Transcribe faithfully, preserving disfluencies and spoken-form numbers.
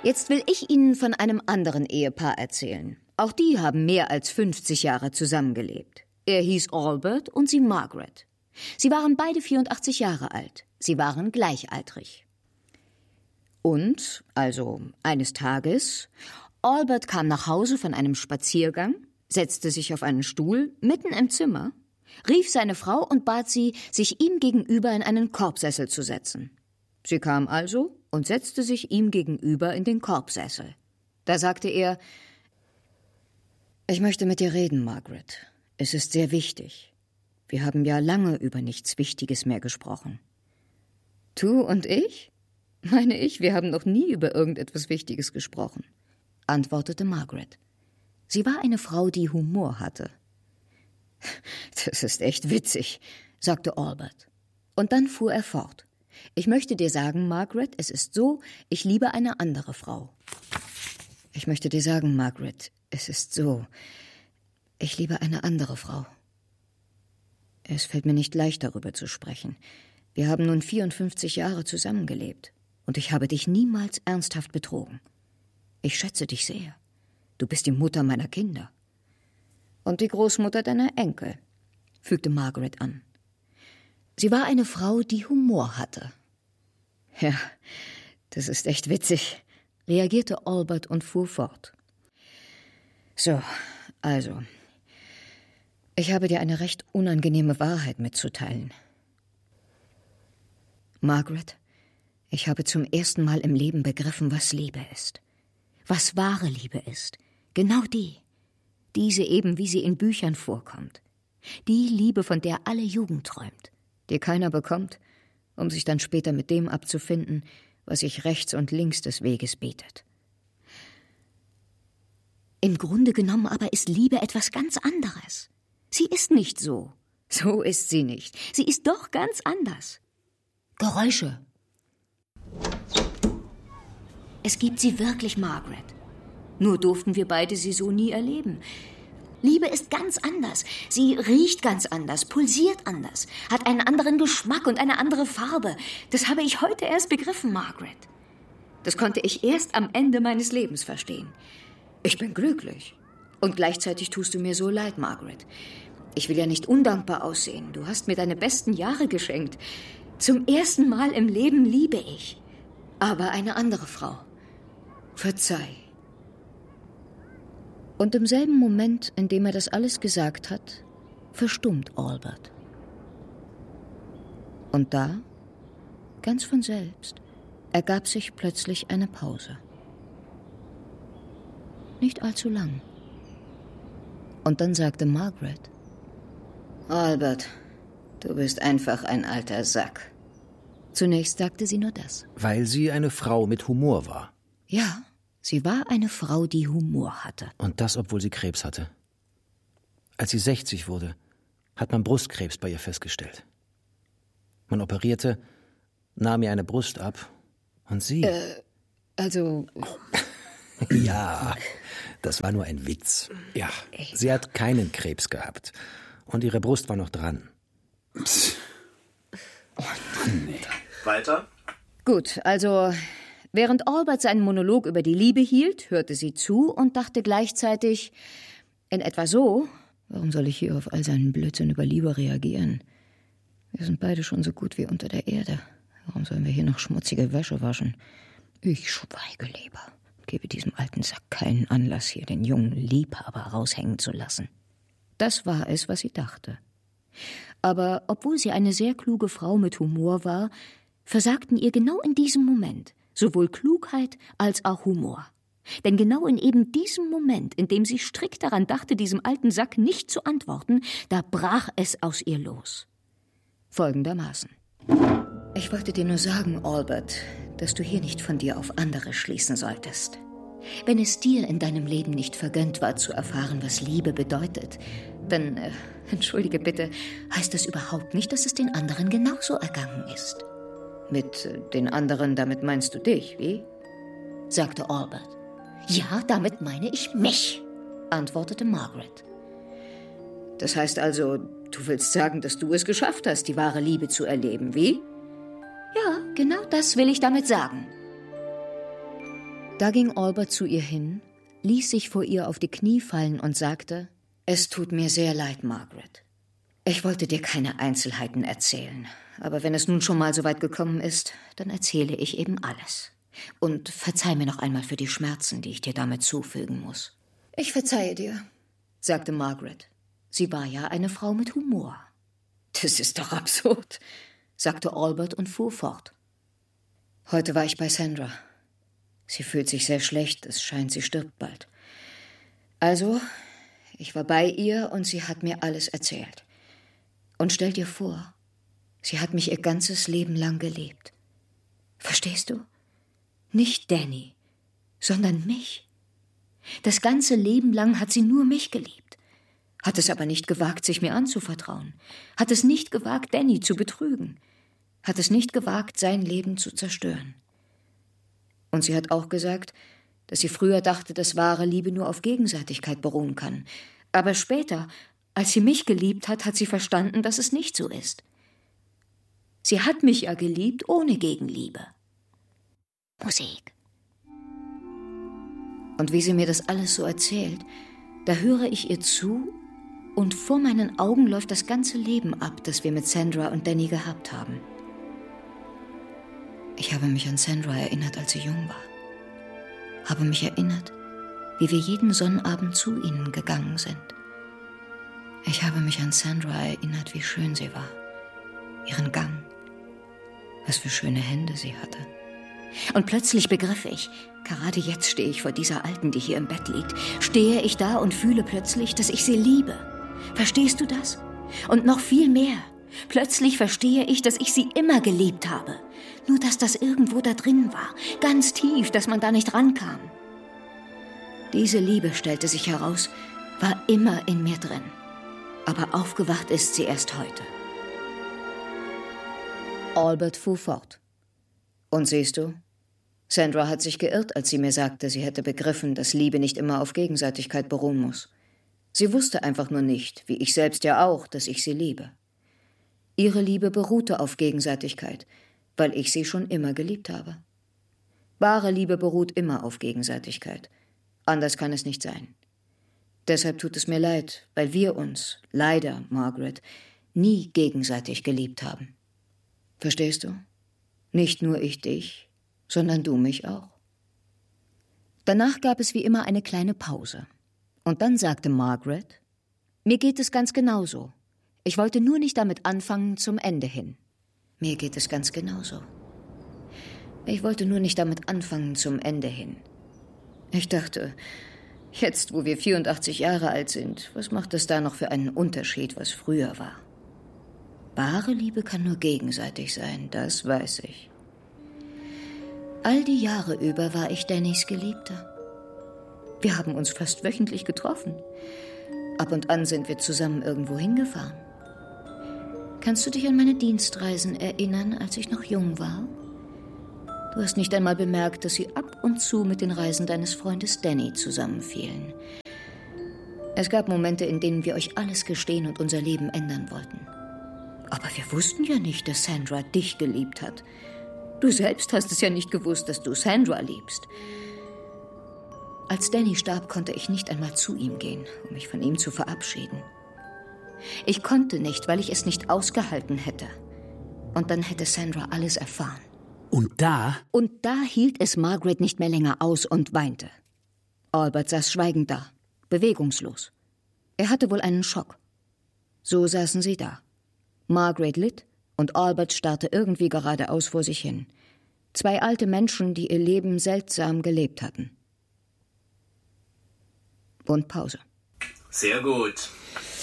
Jetzt will ich Ihnen von einem anderen Ehepaar erzählen. Auch die haben mehr als fünfzig Jahre zusammengelebt. Er hieß Albert und sie Margaret. Sie waren beide vierundachtzig Jahre alt. Sie waren gleichaltrig. Und, also eines Tages, Albert kam nach Hause von einem Spaziergang, setzte sich auf einen Stuhl mitten im Zimmer, rief seine Frau und bat sie, sich ihm gegenüber in einen Korbsessel zu setzen. Sie kam also und setzte sich ihm gegenüber in den Korbsessel. Da sagte er: »Ich möchte mit dir reden, Margaret. Es ist sehr wichtig. Wir haben ja lange über nichts Wichtiges mehr gesprochen.« »Du und ich? Meine ich, wir haben noch nie über irgendetwas Wichtiges gesprochen«, antwortete Margaret. Sie war eine Frau, die Humor hatte. »Das ist echt witzig«, sagte Albert. Und dann fuhr er fort. »Ich möchte dir sagen, Margaret, es ist so, ich liebe eine andere Frau.« »Ich möchte dir sagen, Margaret, es ist so, ich liebe eine andere Frau.« Es fällt mir nicht leicht, darüber zu sprechen. Wir haben nun vierundfünfzig Jahre zusammengelebt und ich habe dich niemals ernsthaft betrogen. Ich schätze dich sehr. Du bist die Mutter meiner Kinder. Und die Großmutter deiner Enkel«, fügte Margaret an. Sie war eine Frau, die Humor hatte. »Ja, das ist echt witzig«, reagierte Albert und fuhr fort. »So, also, ich habe dir eine recht unangenehme Wahrheit mitzuteilen. Margaret, ich habe zum ersten Mal im Leben begriffen, was Liebe ist. Was wahre Liebe ist. Genau die. Diese eben, wie sie in Büchern vorkommt. Die Liebe, von der alle Jugend träumt, die keiner bekommt, um sich dann später mit dem abzufinden, was sich rechts und links des Weges bietet. Im Grunde genommen aber ist Liebe etwas ganz anderes. Sie ist nicht so. So ist sie nicht. Sie ist doch ganz anders. Geräusche. Es gibt sie wirklich, Margaret. Nur durften wir beide sie so nie erleben. Liebe ist ganz anders. Sie riecht ganz anders, pulsiert anders, hat einen anderen Geschmack und eine andere Farbe. Das habe ich heute erst begriffen, Margaret. Das konnte ich erst am Ende meines Lebens verstehen. Ich bin glücklich. Und gleichzeitig tust du mir so leid, Margaret. Ich will ja nicht undankbar aussehen. Du hast mir deine besten Jahre geschenkt. Zum ersten Mal im Leben liebe ich. Aber eine andere Frau. Verzeih. Und im selben Moment, in dem er das alles gesagt hat, verstummt Albert. Und da, ganz von selbst, ergab sich plötzlich eine Pause. Nicht allzu lang. Und dann sagte Margaret: »Albert, du bist einfach ein alter Sack.« Zunächst sagte sie nur das. Weil sie eine Frau mit Humor war. Ja, sie war eine Frau, die Humor hatte. Und das, obwohl sie Krebs hatte. Als sie sechzig wurde, hat man Brustkrebs bei ihr festgestellt. Man operierte, nahm ihr eine Brust ab und sie... Äh, also... Ja, das war nur ein Witz. Ja, sie hat keinen Krebs gehabt. Und ihre Brust war noch dran. Oh Mann, ey. Weiter? Gut, also... Während Albert seinen Monolog über die Liebe hielt, hörte sie zu und dachte gleichzeitig in etwa so: Warum soll ich hier auf all seinen Blödsinn über Liebe reagieren? Wir sind beide schon so gut wie unter der Erde. Warum sollen wir hier noch schmutzige Wäsche waschen? Ich schweige lieber. Gebe diesem alten Sack keinen Anlass, hier den jungen Liebhaber raushängen zu lassen. Das war es, was sie dachte. Aber obwohl sie eine sehr kluge Frau mit Humor war, versagten ihr genau in diesem Moment sowohl Klugheit als auch Humor. Denn genau in eben diesem Moment, in dem sie strikt daran dachte, diesem alten Sack nicht zu antworten, da brach es aus ihr los. Folgendermaßen: Ich wollte dir nur sagen, Albert, dass du hier nicht von dir auf andere schließen solltest. Wenn es dir in deinem Leben nicht vergönnt war, zu erfahren, was Liebe bedeutet, dann, äh, entschuldige bitte, heißt das überhaupt nicht, dass es den anderen genauso ergangen ist. Mit den anderen, damit meinst du dich, wie? Sagte Albert. Ja, damit meine ich mich, antwortete Margaret. Das heißt also, du willst sagen, dass du es geschafft hast, die wahre Liebe zu erleben, wie? Ja, genau das will ich damit sagen. Da ging Albert zu ihr hin, ließ sich vor ihr auf die Knie fallen und sagte: »Es tut mir sehr leid, Margaret. Ich wollte dir keine Einzelheiten erzählen, aber wenn es nun schon mal so weit gekommen ist, dann erzähle ich eben alles. Und verzeih mir noch einmal für die Schmerzen, die ich dir damit zufügen muss.« »Ich verzeihe dir«, sagte Margaret. Sie war ja eine Frau mit Humor. »Das ist doch absurd«, sagte Albert und fuhr fort. »Heute war ich bei Sandra. Sie fühlt sich sehr schlecht, es scheint, sie stirbt bald. Also, ich war bei ihr und sie hat mir alles erzählt. Und stell dir vor, sie hat mich ihr ganzes Leben lang geliebt. Verstehst du? Nicht Danny, sondern mich. Das ganze Leben lang hat sie nur mich geliebt. Hat es aber nicht gewagt, sich mir anzuvertrauen. Hat es nicht gewagt, Danny zu betrügen. Hat es nicht gewagt, sein Leben zu zerstören. Und sie hat auch gesagt, dass sie früher dachte, dass wahre Liebe nur auf Gegenseitigkeit beruhen kann. Aber später, als sie mich geliebt hat, hat sie verstanden, dass es nicht so ist. Sie hat mich ja geliebt ohne Gegenliebe. Musik. Und wie sie mir das alles so erzählt, da höre ich ihr zu und vor meinen Augen läuft das ganze Leben ab, das wir mit Sandra und Danny gehabt haben. Ich habe mich an Sandra erinnert, als sie jung war. Habe mich erinnert, wie wir jeden Sonnabend zu ihnen gegangen sind. Ich habe mich an Sandra erinnert, wie schön sie war. Ihren Gang. Was für schöne Hände sie hatte. Und plötzlich begriff ich, gerade jetzt stehe ich vor dieser Alten, die hier im Bett liegt, stehe ich da und fühle plötzlich, dass ich sie liebe. Verstehst du das? Und noch viel mehr. Plötzlich verstehe ich, dass ich sie immer geliebt habe. Nur, dass das irgendwo da drin war, ganz tief, dass man da nicht rankam. Diese Liebe, stellte sich heraus, war immer in mir drin. Aber aufgewacht ist sie erst heute. Albert fuhr fort. Und siehst du, Sandra hat sich geirrt, als sie mir sagte, sie hätte begriffen, dass Liebe nicht immer auf Gegenseitigkeit beruhen muss. Sie wusste einfach nur nicht, wie ich selbst ja auch, dass ich sie liebe. Ihre Liebe beruhte auf Gegenseitigkeit, weil ich sie schon immer geliebt habe. Wahre Liebe beruht immer auf Gegenseitigkeit. Anders kann es nicht sein. Deshalb tut es mir leid, weil wir uns, leider, Margaret, nie gegenseitig geliebt haben. Verstehst du? Nicht nur ich dich, sondern du mich auch. Danach gab es wie immer eine kleine Pause. Und dann sagte Margaret: »Mir geht es ganz genauso. Ich wollte nur nicht damit anfangen zum Ende hin.« »Mir geht es ganz genauso. Ich wollte nur nicht damit anfangen zum Ende hin. Ich dachte, jetzt, wo wir vierundachtzig Jahre alt sind, was macht es da noch für einen Unterschied, was früher war? Wahre Liebe kann nur gegenseitig sein, das weiß ich. All die Jahre über war ich Dannys Geliebter. Wir haben uns fast wöchentlich getroffen. Ab und an sind wir zusammen irgendwo hingefahren. Kannst du dich an meine Dienstreisen erinnern, als ich noch jung war? Du hast nicht einmal bemerkt, dass sie ab und zu mit den Reisen deines Freundes Danny zusammenfielen. Es gab Momente, in denen wir euch alles gestehen und unser Leben ändern wollten. Aber wir wussten ja nicht, dass Sandra dich geliebt hat. Du selbst hast es ja nicht gewusst, dass du Sandra liebst. Als Danny starb, konnte ich nicht einmal zu ihm gehen, um mich von ihm zu verabschieden. Ich konnte nicht, weil ich es nicht ausgehalten hätte. Und dann hätte Sandra alles erfahren. Und da? Und da hielt es Margaret nicht mehr länger aus und weinte. Albert saß schweigend da, bewegungslos. Er hatte wohl einen Schock. So saßen sie da. Margaret litt und Albert starrte irgendwie geradeaus vor sich hin. Zwei alte Menschen, die ihr Leben seltsam gelebt hatten. Und Pause. Sehr gut.